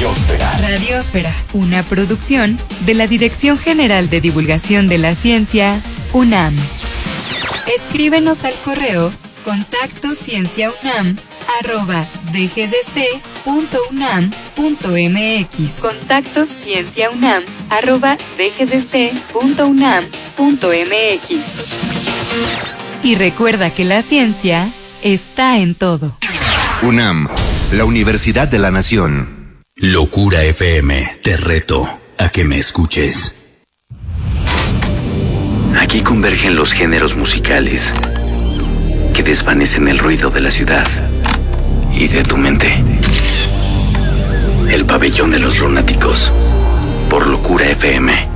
Radiosfera. Radiosfera, una producción de la Dirección General de Divulgación de la Ciencia, UNAM. Escríbenos al correo contactoscienciaunam@dgdc.unam.mx. contactoscienciaunam@dgdc.unam.mx. Y recuerda que la ciencia está en todo. UNAM, la Universidad de la Nación. Locura FM, te reto a que me escuches. Aquí convergen los géneros musicales que desvanecen el ruido de la ciudad y de tu mente. El pabellón de los lunáticos, por Locura FM.